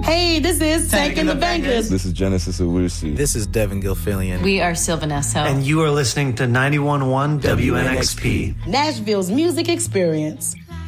Hey, this is Taking the Bangers. This is Genesis Owusu. This is Devin Gilfillian. We are Sylvan Esso. And you are listening to 91.1 WNXP. Nashville's music experience.